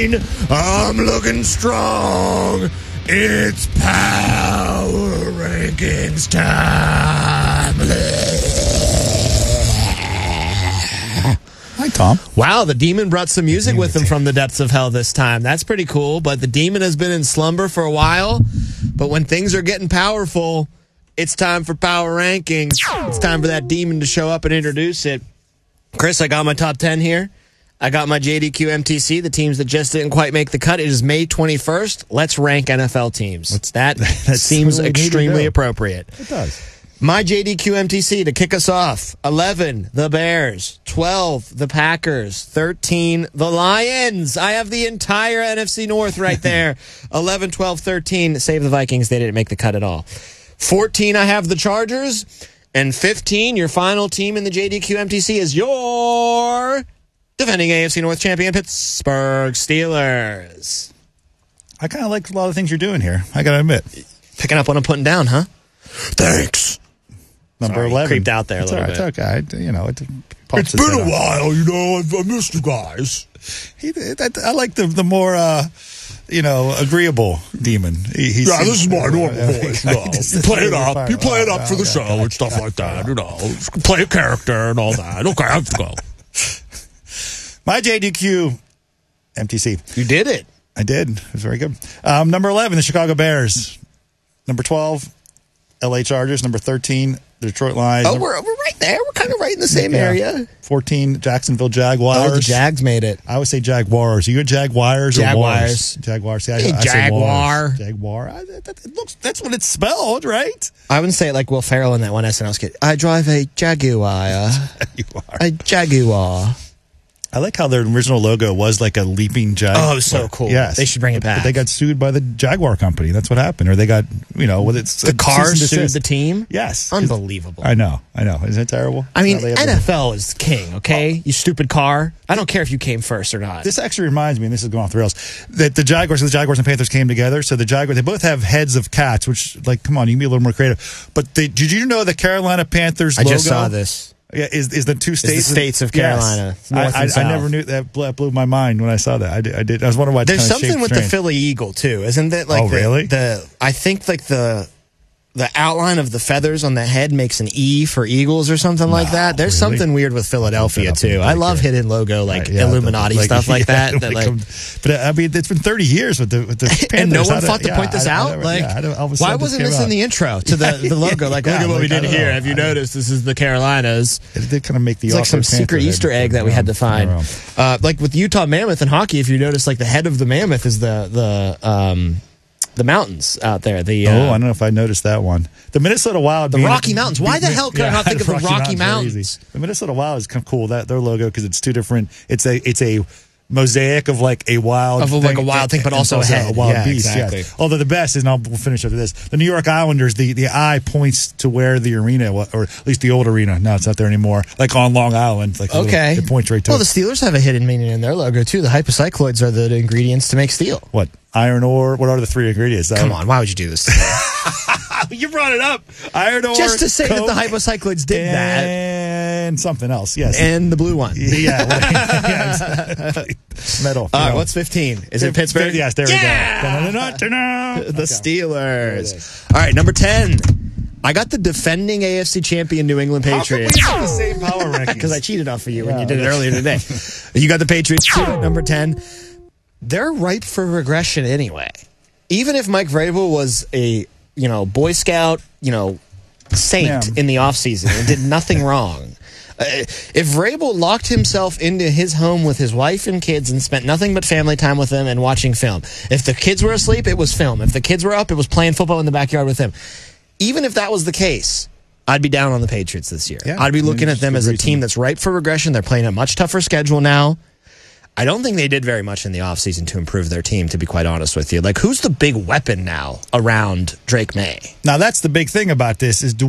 15. I'm looking strong. It's Power Rankings time. Hi, Tom. Wow, the demon brought some music with him from the depths of hell this time. That's pretty cool, but the demon has been in slumber for a while. But when things are getting powerful, it's time for Power Rankings. It's time for that demon to show up and introduce it. Chris, I got my top 10 here. I got my JDQ MTC, the teams that just didn't quite make the cut. It is May 21st. Let's rank NFL teams. That seems extremely appropriate. It does. My JDQ MTC to kick us off. 11, the Bears. 12, the Packers. 13, the Lions. I have the entire NFC North right there. 11, 12, 13. Save the Vikings. They didn't make the cut at all. 14, I have the Chargers. And 15, your final team in the JDQ MTC is your defending AFC North champion, Pittsburgh Steelers. I kind of like a lot of things you're doing here. I got to admit. Picking up what I'm putting down, huh? Thanks. Number 11. Creeped out there a little bit. It's okay. It's been a while, I missed you guys. I like the more, agreeable demon. This is my normal voice. You play it up. You play it up for the show and stuff like that. Play a character and all that. Okay, I have to go. My JDQ MTC. You did it. I did. It was very good. Number 11, the Chicago Bears. Number 12, LA Chargers. Number 13, the Detroit Lions. Oh, we're right there. We're kind of right in the same area. 14, Jacksonville Jaguars. Oh, the Jags made it. I always say Jaguars. Are you a Jaguars or Jaguars? Jaguars. See, I Jaguar. Say Jaguar. That's what it's spelled, right? I wouldn't say it like Will Ferrell in that one SNL skit. I drive a Jaguar. A Jaguar. I like how their original logo was like a leaping jaguar. Oh, it was so cool. Yes. They should bring it back. But they got sued by the Jaguar company. That's what happened. Or they got, it's the cars sued the team? Yes. Unbelievable. I know. Isn't it terrible? I mean, NFL is king, okay? You stupid car. I don't care if you came first or not. This actually reminds me, and this is going off the rails, that the Jaguars and Panthers came together. So the Jaguars, they both have heads of cats, which, come on, you can be a little more creative. But did you know the Carolina Panthers logo? I just saw this. Yeah, is the two states? The states of Carolina. Yes. I never knew that. Blew my mind when I saw that. I did. I was wondering why. There's something with the Philly Eagle too, isn't it? Like really? I think like the outline of the feathers on the head makes an E for Eagles or something like that. There's something weird with Philadelphia too. I love hidden logo Illuminati stuff like that. But I mean, it's been 30 years with the Panthers. And no one thought to point this out. Why wasn't this in the intro to the logo? Look at what we did here. Have you noticed this is the Carolinas? It did kind of make the. It's like some secret Easter egg that we had to find. Like with Utah Mammoth in hockey, if you notice, like the head of the mammoth is the mountains out there. I don't know if I noticed that one. The Minnesota Wild. The Rocky Mountains. Why the hell could I not think of the Rocky Mountains? The Minnesota Wild is kind of cool. Their logo, because it's two different. It's a mosaic of like a wild thing, but also a wild beast. Exactly. Yes. Although the best is, and we'll finish after this. The New York Islanders. The eye points to where the arena, or at least the old arena. No, it's not there anymore. Like on Long Island. Like it points right to. Well, the Steelers have a hidden meaning in their logo too. The hypocycloids are the ingredients to make steel. What? Iron ore. What are the three ingredients? Come on, why would you do this to me? You brought it up. Iron ore. Just to say that the hypocycloids did that. And something else, yes. And the blue one. Exactly. Metal. All right, what's 15? Is it Pittsburgh? Yes, there we go. The Steelers. All right, number 10. I got the defending AFC champion New England Patriots. How come we have the same power rankings? Because I cheated off of you when you did it earlier today. You got the Patriots too at number 10. They're ripe for regression anyway. Even if Mike Vrabel was a, Boy Scout, saint in the offseason and did nothing wrong. If Vrabel locked himself into his home with his wife and kids and spent nothing but family time with them and watching film. If the kids were asleep, it was film. If the kids were up, it was playing football in the backyard with him. Even if that was the case, I'd be down on the Patriots this year. I'd be looking at them as a team that's ripe for regression. They're playing a much tougher schedule now. I don't think they did very much in the offseason to improve their team, to be quite honest with you. Like, who's the big weapon now around Drake May? Now, that's the big thing about this is